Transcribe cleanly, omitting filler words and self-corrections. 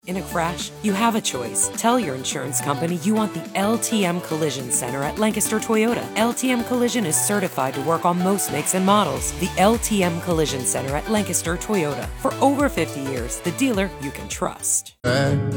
In a crash, you have a choice. Tell your insurance company you want the LTM Collision Center at Lancaster Toyota. LTM Collision is certified to work on most makes and models. The LTM Collision Center at Lancaster Toyota. For over 50 years, the dealer you can trust.